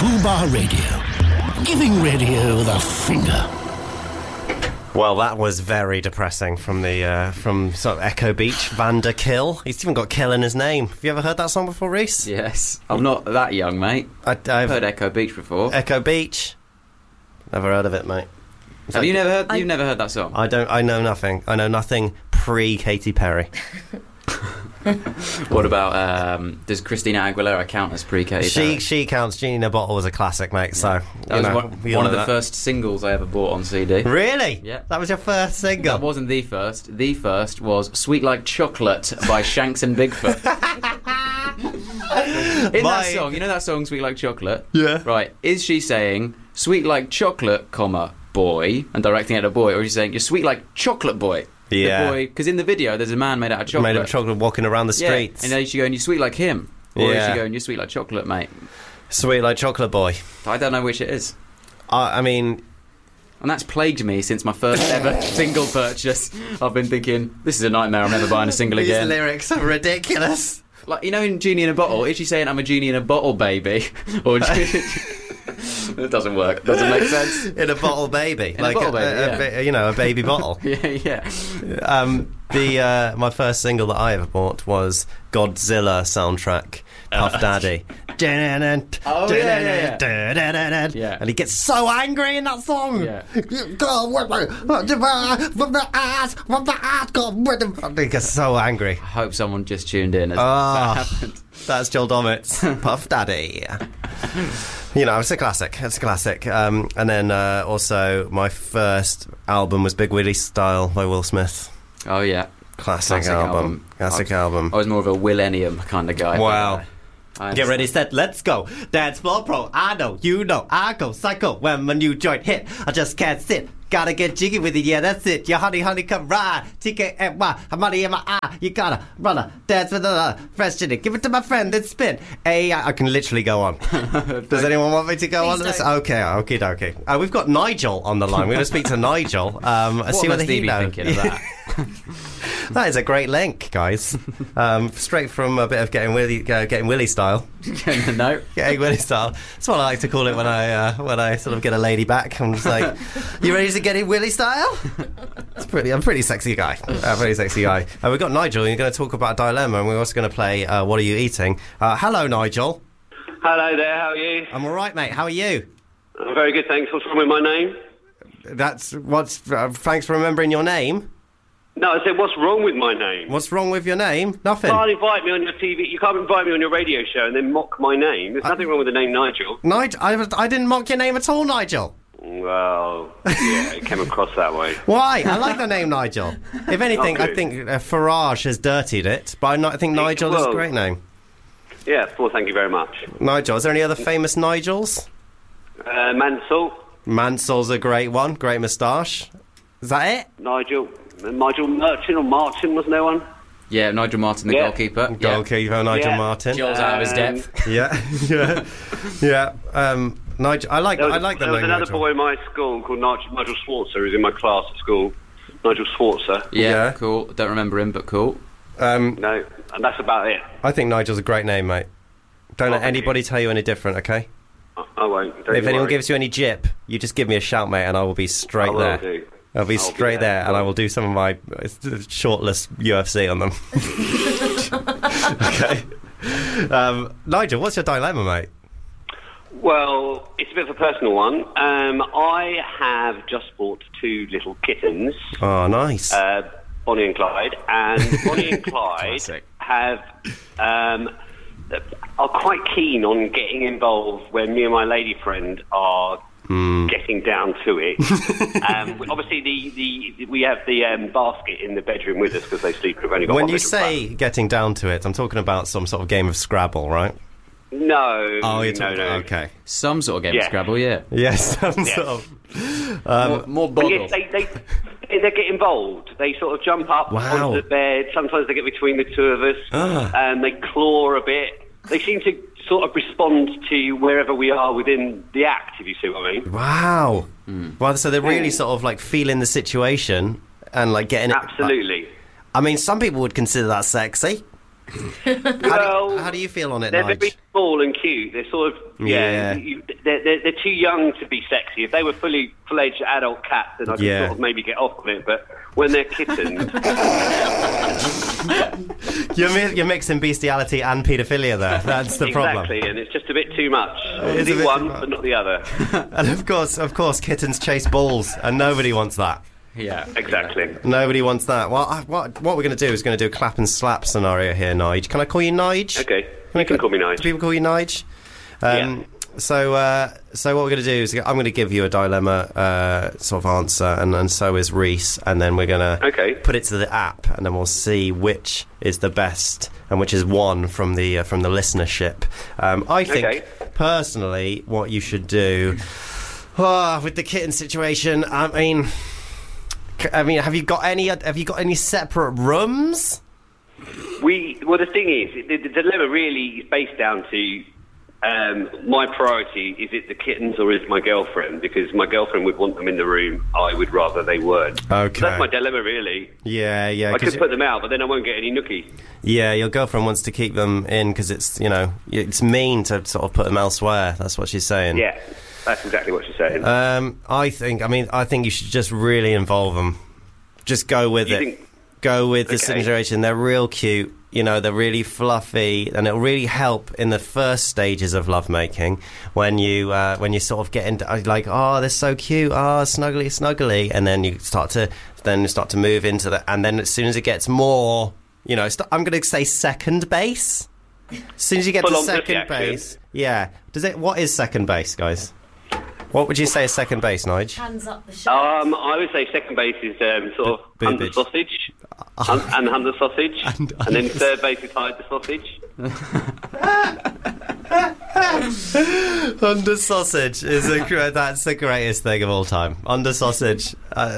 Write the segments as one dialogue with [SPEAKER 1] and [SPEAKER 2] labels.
[SPEAKER 1] Fubar Radio. Giving radio the finger.
[SPEAKER 2] Well, that was very depressing from sort of Echo Beach, Vander Kill. He's even got Kill in his name. Have you ever heard that song before, Reese?
[SPEAKER 3] Yes. I'm not that young, mate. I've heard Echo Beach before.
[SPEAKER 2] Echo Beach? Never heard of it, mate.
[SPEAKER 3] Have you never heard? You've never heard that song?
[SPEAKER 2] I know nothing. I know nothing pre Katy Perry.
[SPEAKER 3] What about does Christina Aguilera count as pre-Katy Perry?
[SPEAKER 2] She counts. Genie in a Bottle was a classic, mate. So
[SPEAKER 3] that was one of the first singles I ever bought on CD.
[SPEAKER 2] Really?
[SPEAKER 3] Yeah.
[SPEAKER 2] That was your first single?
[SPEAKER 3] That wasn't the first. The first was "Sweet Like Chocolate" by Shanks and Bigfoot. In that song, you know that song "Sweet Like Chocolate"?
[SPEAKER 2] Yeah.
[SPEAKER 3] Right. Is she saying "Sweet like chocolate, comma boy" and directing it at a boy, or is she saying "You're sweet like chocolate boy"?
[SPEAKER 2] Yeah.
[SPEAKER 3] The boy, because in the video there's a man made out of chocolate.
[SPEAKER 2] Made out of chocolate walking around the streets.
[SPEAKER 3] Yeah. And then she going, "You're sweet like him," or is she going, "You're sweet like chocolate, mate"?
[SPEAKER 2] Sweet like chocolate boy.
[SPEAKER 3] I don't know which it is.
[SPEAKER 2] I mean,
[SPEAKER 3] and that's plagued me since my first ever single purchase. I've been thinking, this is a nightmare. I'm never buying a single again.
[SPEAKER 2] These lyrics are ridiculous.
[SPEAKER 3] Like, you know, in Genie in a Bottle, is she saying "I'm a genie in a bottle, baby"? Or it doesn't work. Doesn't make sense.
[SPEAKER 2] In a bottle, baby.
[SPEAKER 3] Like a bottle baby,
[SPEAKER 2] a baby bottle.
[SPEAKER 3] Yeah.
[SPEAKER 2] My first single that I ever bought was Godzilla soundtrack, Puff Daddy.
[SPEAKER 3] Oh, yeah.
[SPEAKER 2] And he gets so angry in that song.
[SPEAKER 3] Yeah.
[SPEAKER 2] He gets so angry.
[SPEAKER 3] I hope someone just tuned in. That happened.
[SPEAKER 2] That's Joel Dommett, Puff Daddy. You know, it's a classic. And then also my first album was Big Willie Style by Will Smith.
[SPEAKER 3] Oh, yeah.
[SPEAKER 2] Classic album.
[SPEAKER 3] I was more of a Willennium kind of guy.
[SPEAKER 2] Wow. Get ready, set, let's go. Dance floor pro. I know, you know, I go psycho when my new joint hit. I just can't sit. Gotta get jiggy with it, yeah, that's it. Your honey, come ride. TKNY, money in my eye. You gotta run dance with a fresh in it. Give it to my friend, then spin. I can literally go on. Does anyone want me to go on this? Okay. We've got Nigel on the line. We're going to speak to Nigel. See whether he knows.
[SPEAKER 3] Thinking of that?
[SPEAKER 2] That is a great link, guys. Straight from a bit of getting Willy style.
[SPEAKER 3] No,
[SPEAKER 2] getting Willy style. That's what I like to call it when I sort of get a lady back. I'm just like, you ready to get in Willy style? I'm a pretty sexy guy. We've got Nigel. You're going to talk about Dilemma, and we're also going to play What Are You Eating? Hello, Nigel.
[SPEAKER 4] Hello there. How are you?
[SPEAKER 2] I'm all right, mate. How are you?
[SPEAKER 4] I'm very good, thanks. What's wrong with my name?
[SPEAKER 2] Thanks for remembering your name.
[SPEAKER 4] No, I said, what's wrong with my name?
[SPEAKER 2] What's wrong with your name? Nothing.
[SPEAKER 4] You can't invite me on your TV. You can't invite me on your radio show and then mock my name. There's nothing wrong with the name Nigel.
[SPEAKER 2] I didn't mock your name at all, Nigel.
[SPEAKER 4] Well, yeah, it came across that way.
[SPEAKER 2] Why? I like the name Nigel. If anything, I think Farage has dirtied it, but I think Nigel is a great name.
[SPEAKER 4] Yeah, well, thank you very much.
[SPEAKER 2] Nigel. Is there any other famous Nigels?
[SPEAKER 4] Mansell.
[SPEAKER 2] Mansell's a great one. Great moustache. Is that it?
[SPEAKER 4] Nigel Merchant or Martin, wasn't there one?
[SPEAKER 3] Yeah, Nigel Martin, the goalkeeper.
[SPEAKER 2] Nigel Martin.
[SPEAKER 3] Joel's out of his depth.
[SPEAKER 2] Yeah. Nigel. I like the name Nigel.
[SPEAKER 4] There was another boy in my school called Nigel Schwarzer, who's in my class at school. Nigel Schwarzer.
[SPEAKER 3] Yeah, cool. Don't remember him, but cool.
[SPEAKER 4] No, and that's about it.
[SPEAKER 2] I think Nigel's a great name, mate. Don't let anybody tell you any different, okay?
[SPEAKER 4] I won't.
[SPEAKER 2] If anyone gives you any jip, you just give me a shout, mate, and I will be straight there. I'll be straight there, and I will do some of my shortless UFC on them. Okay. Nigel, what's your dilemma, mate?
[SPEAKER 4] Well, it's a bit of a personal one. I have just bought two little kittens.
[SPEAKER 2] Oh, nice.
[SPEAKER 4] Bonnie and Clyde. And Bonnie and Clyde are quite keen on getting involved when me and my lady friend are getting down to it. Obviously, we have the basket in the bedroom with us because they sleep. We've only got
[SPEAKER 2] when you say getting down to it, I'm talking about some sort of game of Scrabble, right?
[SPEAKER 4] No.
[SPEAKER 2] Oh, you're talking okay.
[SPEAKER 3] Some sort of game of Scrabble, yeah.
[SPEAKER 2] Yes, some sort of.
[SPEAKER 3] More boggle.
[SPEAKER 4] They get involved. They sort of jump up onto the bed. Sometimes they get between the two of us. And they claw a bit. They seem to sort of respond to wherever we are within the act, if you see what I mean.
[SPEAKER 2] Wow. Well, so they're really sort of like feeling the situation and like getting it.
[SPEAKER 4] Absolutely.
[SPEAKER 2] I mean, some people would consider that sexy.
[SPEAKER 4] Well,
[SPEAKER 2] how do you feel on it,
[SPEAKER 4] they're
[SPEAKER 2] Nige?
[SPEAKER 4] very small and cute. They're sort of they're too young to be sexy. If they were full-fledged adult cats, then I could sort of maybe get off with it. But when they're kittens,
[SPEAKER 2] You're mixing bestiality and paedophilia there. That's the problem.
[SPEAKER 4] exactly, and it's just a bit too much.
[SPEAKER 2] It is a
[SPEAKER 4] Do
[SPEAKER 2] bit
[SPEAKER 4] one,
[SPEAKER 2] too much.
[SPEAKER 4] but not the other.
[SPEAKER 2] And of course, kittens chase balls, and nobody wants that.
[SPEAKER 3] Yeah.
[SPEAKER 4] Exactly.
[SPEAKER 2] Nobody wants that. Well, what we're going to do is going to do a clap and slap scenario here, Nige. Can I call you Nige?
[SPEAKER 4] Okay, you can call me Nige.
[SPEAKER 2] Do people call you Nige?
[SPEAKER 4] Yeah.
[SPEAKER 2] So what we're going to do is I'm going to give you a dilemma sort of answer, and so is Reese, and then we're going to put it to the app, and then we'll see which is the best and which is one from the listenership. I think personally, what you should do with the kitten situation. I mean, have you got any separate rooms?
[SPEAKER 4] Well, the thing is, the dilemma really is based down to my priority. Is it the kittens or is it my girlfriend? Because my girlfriend would want them in the room. I would rather they weren't.
[SPEAKER 2] Okay.
[SPEAKER 4] So that's my dilemma, really.
[SPEAKER 2] Yeah.
[SPEAKER 4] I could put them out, but then I won't get any nookie.
[SPEAKER 2] Yeah, your girlfriend wants to keep them in because it's it's mean to sort of put them elsewhere. That's what she's saying.
[SPEAKER 4] Yeah, that's exactly what she's saying.
[SPEAKER 2] I think you should just really involve them. Just go with it. Go with the situation. They're real cute. They're really fluffy, and it'll really help in the first stages of lovemaking when you sort of get into like, oh, they're so cute, oh, snuggly, and then you start to move into that, and then as soon as it gets more, I'm going to say second base. As soon as you get to second base, what is second base, guys? What would you say is second base, Nige?
[SPEAKER 5] Hands up the shirt.
[SPEAKER 4] I would say second base is sort of under sausage and under sausage, and then third base is hide the sausage.
[SPEAKER 2] Under sausage is that's the greatest thing of all time. Under sausage.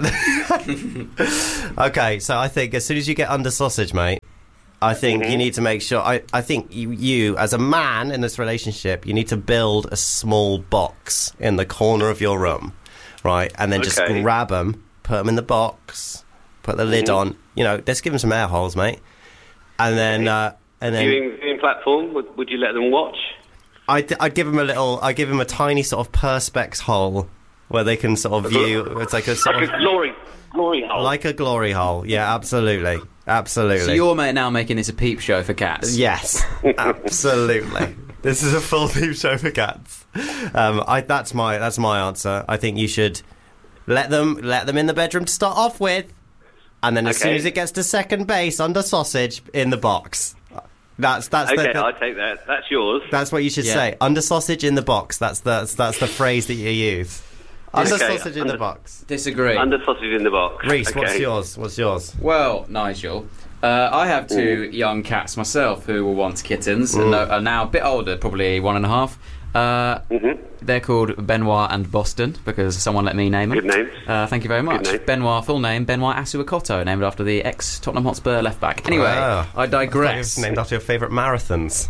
[SPEAKER 2] Okay, so I think as soon as you get under sausage, mate, I think you need to make sure. I think you, as a man in this relationship, you need to build a small box in the corner of your room, right? And then just grab them, put them in the box, put the lid on. Let's give them some air holes, mate. And then,
[SPEAKER 4] Viewing platform. Would you let them watch?
[SPEAKER 2] I'd give them a tiny sort of perspex hole where they can sort of view. It's like a sort
[SPEAKER 4] of glory hole.
[SPEAKER 2] Like a glory hole. Yeah, absolutely.
[SPEAKER 3] So you're now making this a peep show for cats?
[SPEAKER 2] Yes, absolutely. This is a full peep show for cats. That's my answer. I think you should let them in the bedroom to start off with, and then as soon as it gets to second base, under sausage in the box. That's
[SPEAKER 4] okay. I'll take that. That's yours.
[SPEAKER 2] That's what you should say. Under sausage in the box. That's the phrase that you use. Under sausage in the box.
[SPEAKER 3] Disagree.
[SPEAKER 4] Under sausage in the box.
[SPEAKER 2] Reese, what's yours?
[SPEAKER 3] Well, Nigel, I have two young cats myself who will want kittens and are now a bit older, probably 1.5. They're called Benoit and Boston because someone let me name them.
[SPEAKER 4] Good names.
[SPEAKER 3] Thank you very much. Benoit, full name, Benoit Asuakoto, named after the ex-Tottenham Hotspur left-back. Anyway, I digress.
[SPEAKER 2] Named after your favourite marathons.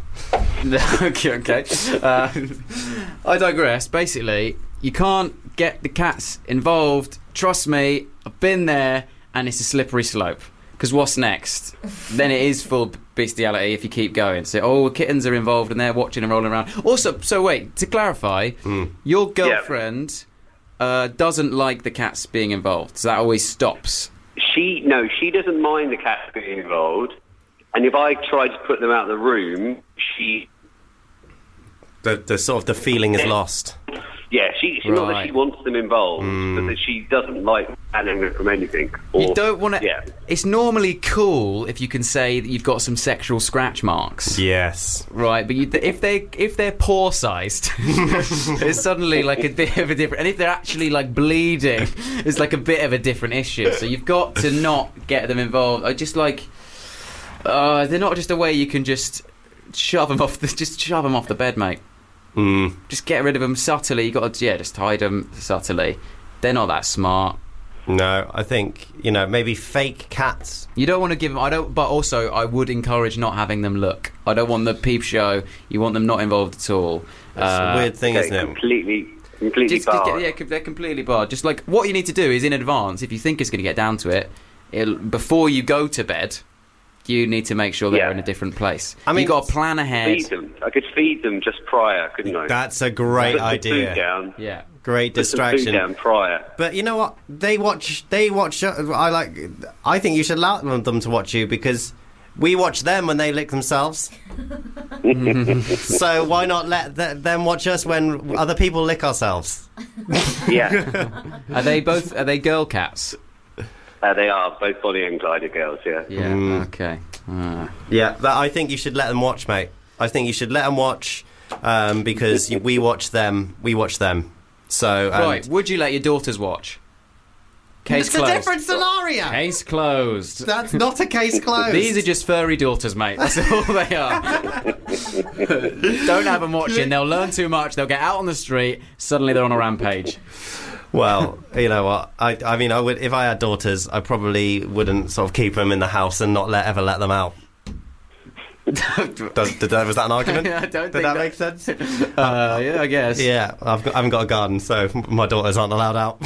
[SPEAKER 3] Okay. I digress. Basically, you can't get the cats involved. Trust me, I've been there, and it's a slippery slope. Because what's next? Then it is full bestiality if you keep going. So, kittens are involved and they're watching and rolling around. Also, so wait, to clarify, your girlfriend doesn't like the cats being involved. So that always stops.
[SPEAKER 4] She doesn't mind the cats being involved. And if I try to put them out of the room,
[SPEAKER 2] the sort of the feeling is lost.
[SPEAKER 4] Yeah, she's not that she wants them involved, but that she doesn't like banning them from anything.
[SPEAKER 3] You don't want to. Yeah. It's normally cool if you can say that you've got some sexual scratch marks.
[SPEAKER 2] Yes.
[SPEAKER 3] Right, but if they're paw-sized, it's suddenly like a bit of a different. And if they're actually like bleeding, it's like a bit of a different issue. So you've got to not get them involved. I just like. They're not just a way you can just shove them off the bed, mate. Just get rid of them subtly. You got to just hide them subtly. They're not that smart.
[SPEAKER 2] No, I think maybe fake cats.
[SPEAKER 3] You don't want to give them. But also, I would encourage not having them look. I don't want the peep show. You want them not involved at all.
[SPEAKER 2] That's a weird thing, isn't it?
[SPEAKER 4] Completely barred.
[SPEAKER 3] They're completely barred. Just like what you need to do is in advance, if you think it's going to get down to it, before you go to bed, you need to make sure they're
[SPEAKER 4] Yeah.
[SPEAKER 3] in a different place.
[SPEAKER 2] I mean,
[SPEAKER 3] you've got to plan ahead.
[SPEAKER 4] Feed them. I could feed them just prior, couldn't I?
[SPEAKER 2] That's a great
[SPEAKER 4] Put the
[SPEAKER 2] idea.
[SPEAKER 4] food down.
[SPEAKER 3] Yeah.
[SPEAKER 2] Great
[SPEAKER 4] Put some food
[SPEAKER 2] distraction.
[SPEAKER 4] down prior.
[SPEAKER 2] But you know what? They watch. I think you should allow them to watch you because we watch them when they lick themselves. So why not let them watch us when other people lick ourselves?
[SPEAKER 4] Yeah.
[SPEAKER 3] Are they girl cats?
[SPEAKER 4] They are both Bonnie and Clyde are girls, yeah.
[SPEAKER 3] Yeah. Okay.
[SPEAKER 2] Yeah, I think you should let them watch, mate. I think you should let them watch because we watch them. We watch them. So
[SPEAKER 3] Right. Would you let your daughters watch? Case
[SPEAKER 2] it's
[SPEAKER 3] closed.
[SPEAKER 2] a different scenario.
[SPEAKER 3] Case closed.
[SPEAKER 2] That's not a case closed.
[SPEAKER 3] These are just furry daughters, mate. That's all they are. Don't have them watching. They'll learn too much. They'll get out on the street. Suddenly they're on a rampage.
[SPEAKER 2] Well, you know what? I mean, I would if I had daughters. I probably wouldn't sort of keep them in the house and not ever let them out. Was that an argument?
[SPEAKER 3] I don't
[SPEAKER 2] Did
[SPEAKER 3] think
[SPEAKER 2] that make sense?
[SPEAKER 3] Yeah, I guess.
[SPEAKER 2] Yeah, I haven't got a garden, so my daughters aren't allowed out.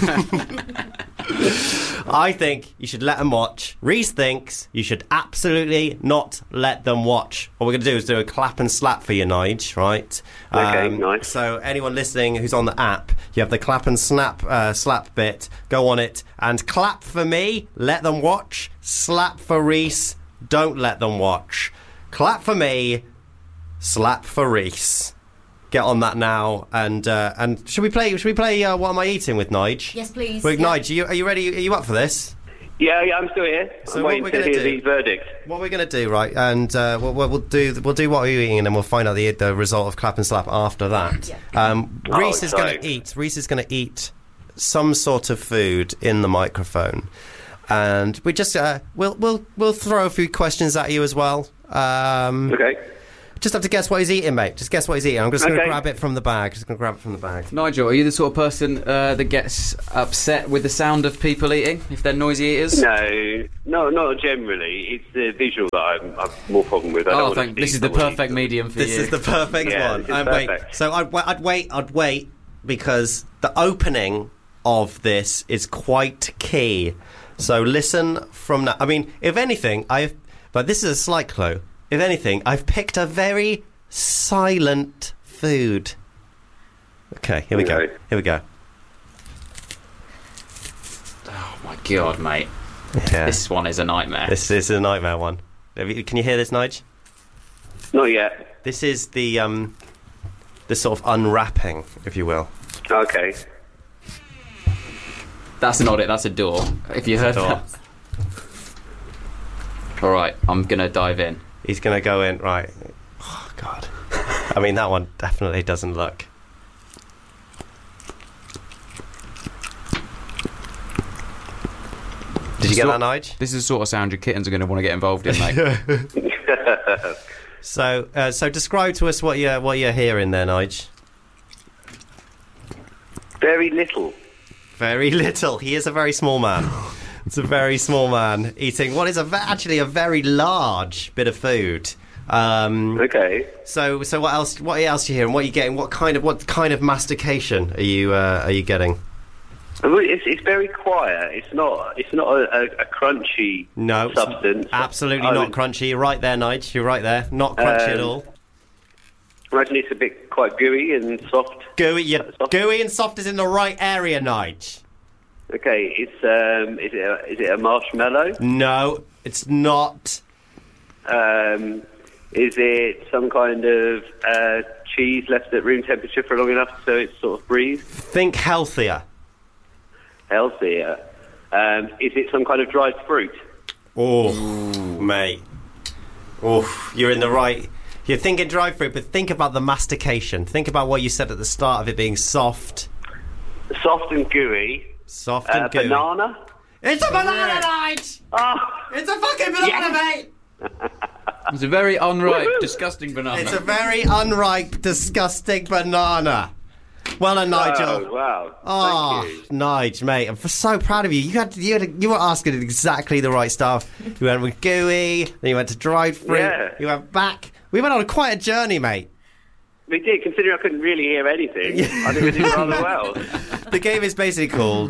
[SPEAKER 2] I think you should let them watch. Reese thinks you should absolutely not let them watch. What we're going to do is do a clap and slap for you, Nige, right?
[SPEAKER 4] Okay, nice.
[SPEAKER 2] So anyone listening who's on the app, you have the clap and slap bit. Go on it and clap for me. Let them watch. Slap for Reese. Don't let them watch. Clap for me. Slap for Reese. Get on that now, and should we play? What Am I Eating with Nige?
[SPEAKER 5] Yes, please.
[SPEAKER 2] Wait,
[SPEAKER 5] Yeah.
[SPEAKER 2] Nige, are you ready? Are you up for this?
[SPEAKER 4] Yeah, I'm still here.
[SPEAKER 2] So
[SPEAKER 4] I'm
[SPEAKER 2] what
[SPEAKER 4] waiting
[SPEAKER 2] we're
[SPEAKER 4] to
[SPEAKER 2] gonna
[SPEAKER 4] hear
[SPEAKER 2] do-
[SPEAKER 4] the verdict.
[SPEAKER 2] What we're going to do, right? And we'll do What Are You Eating, and then we'll find out the result of clap and slap after that. Reese is going to eat. Reese is going to eat some sort of food in the microphone, and we just we'll throw a few questions at you as well.
[SPEAKER 4] Okay.
[SPEAKER 2] Just have to guess what he's eating, mate. Just guess what he's eating. I'm just going to
[SPEAKER 4] Okay.
[SPEAKER 2] grab it from the bag.
[SPEAKER 3] Nigel, are you the sort of person that gets upset with the sound of people eating if they're noisy eaters?
[SPEAKER 4] No, not generally. It's the visual that I've more problem with. I don't
[SPEAKER 3] Oh,
[SPEAKER 4] wanna
[SPEAKER 3] thank.
[SPEAKER 4] see
[SPEAKER 3] This is the
[SPEAKER 4] someone
[SPEAKER 3] perfect
[SPEAKER 4] eat.
[SPEAKER 3] medium for
[SPEAKER 2] This
[SPEAKER 3] you.
[SPEAKER 2] is the perfect
[SPEAKER 4] Yeah,
[SPEAKER 2] one.
[SPEAKER 4] this is
[SPEAKER 2] And wait,
[SPEAKER 4] perfect.
[SPEAKER 2] so I'd wait because the opening of this is quite key. So listen from now. I mean, if anything, but this is a slight clue. If anything, I've picked a very silent food. Okay, here we go.
[SPEAKER 4] Okay.
[SPEAKER 2] Here we go.
[SPEAKER 3] Oh my god, mate!
[SPEAKER 2] Yeah.
[SPEAKER 3] This one is a nightmare.
[SPEAKER 2] This is a nightmare one. Can you hear this, Nige?
[SPEAKER 4] Not yet.
[SPEAKER 2] This is the sort of unwrapping, if you will.
[SPEAKER 4] Okay.
[SPEAKER 3] That's not it. That's a door. If you heard
[SPEAKER 2] Door.
[SPEAKER 3] that. All right, I'm gonna dive in.
[SPEAKER 2] He's going to go in, right. Oh, God. I mean, that one definitely doesn't look. Did you get that, Nige?
[SPEAKER 3] This is the sort of sound your kittens are going to want to get involved in, mate.
[SPEAKER 2] So describe to us what you're hearing there, Nige.
[SPEAKER 4] Very little.
[SPEAKER 2] Very little. He is a very small man. It's a very small man eating what is actually a very large bit of food.
[SPEAKER 4] Okay.
[SPEAKER 2] So what else? What else are you hearing? What are you getting? What kind of mastication are you getting?
[SPEAKER 4] It's very quiet. It's not a crunchy
[SPEAKER 2] No, it's
[SPEAKER 4] substance.
[SPEAKER 2] absolutely
[SPEAKER 4] I
[SPEAKER 2] not
[SPEAKER 4] would
[SPEAKER 2] crunchy. You're right there, Nige. You're right there. Not crunchy at all.
[SPEAKER 4] imagine it's a bit quite gooey and soft.
[SPEAKER 2] Gooey,
[SPEAKER 4] Soft.
[SPEAKER 2] gooey and soft is in the right area, Nige.
[SPEAKER 4] Okay, is it a marshmallow?
[SPEAKER 2] No, it's not.
[SPEAKER 4] Is it some kind of cheese left at room temperature for long enough so it sort of breathes?
[SPEAKER 2] Think healthier.
[SPEAKER 4] Healthier. Is it some kind of dried fruit?
[SPEAKER 2] Oh, mate. Oh, you're in the right. You're thinking dried fruit, but think about the mastication. Think about what you said at the start of it being soft.
[SPEAKER 4] Soft and gooey.
[SPEAKER 2] Soft and gooey.
[SPEAKER 4] Banana?
[SPEAKER 2] It's a banana, Nige!
[SPEAKER 4] Oh,
[SPEAKER 2] It's a fucking banana, mate!
[SPEAKER 3] It's a very unripe,
[SPEAKER 4] Woohoo!
[SPEAKER 3] disgusting banana.
[SPEAKER 2] It's a very unripe, disgusting banana. Well done, Nigel.
[SPEAKER 4] oh wow.
[SPEAKER 2] Oh,
[SPEAKER 4] Thank you.
[SPEAKER 2] Nige, mate, I'm so proud of you. You were asking exactly the right stuff. You went with gooey, then you went to dried fruit.
[SPEAKER 4] Yeah.
[SPEAKER 2] You went back. We went on quite a journey, mate.
[SPEAKER 4] We did, considering I couldn't really hear anything. I think we did rather well.
[SPEAKER 2] The game is basically called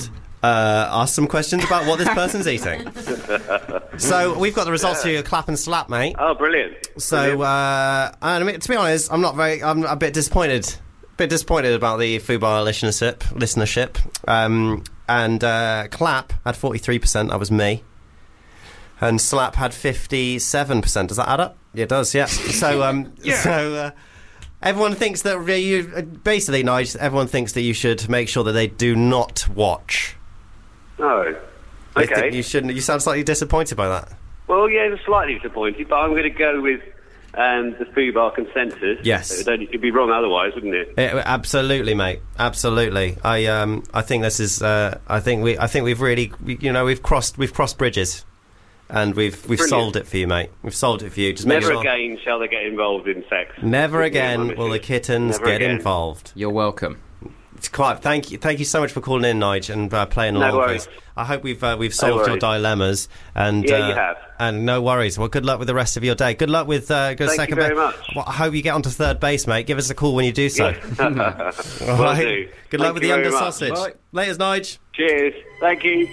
[SPEAKER 2] ask some questions about what this person's eating. So we've got the results for your clap and slap, mate.
[SPEAKER 4] Oh, brilliant.
[SPEAKER 2] So, and I mean, to be honest, I'm a bit disappointed. About the Fubar listenership. And clap had 43%. That was me. And slap had 57%. Does that add up? Yeah, it does. Yeah. So, everyone thinks that basically, Nige, everyone thinks that you should make sure that they do not watch.
[SPEAKER 4] Oh,
[SPEAKER 2] They
[SPEAKER 4] okay.
[SPEAKER 2] think you shouldn't. You sound slightly disappointed by that.
[SPEAKER 4] Well, yeah, slightly disappointed, but I'm going to go with the Fubar consensus.
[SPEAKER 2] Yes.
[SPEAKER 4] It'd be wrong otherwise, wouldn't it?
[SPEAKER 2] Absolutely, mate. Absolutely. I think this is. I think we've really, we've crossed bridges, and we've solved it for you, mate. We've solved it for you. Just
[SPEAKER 4] Never again shall they get involved in sex.
[SPEAKER 2] Never again will the kittens get involved.
[SPEAKER 3] You're welcome.
[SPEAKER 2] It's quite. Thank you so much for calling in, Nige, and playing along with us. I hope we've solved your dilemmas. And
[SPEAKER 4] yeah, you have.
[SPEAKER 2] And no worries. Well, good luck with the rest of your day. Good luck with
[SPEAKER 4] Thank
[SPEAKER 2] second
[SPEAKER 4] you very much.
[SPEAKER 2] Well, I hope you get onto third base, mate. Give us a call when you do so.
[SPEAKER 4] Will do.
[SPEAKER 2] Good luck with the under sausage.
[SPEAKER 3] Bye.
[SPEAKER 2] Laters, Nige.
[SPEAKER 4] Cheers. Thank you.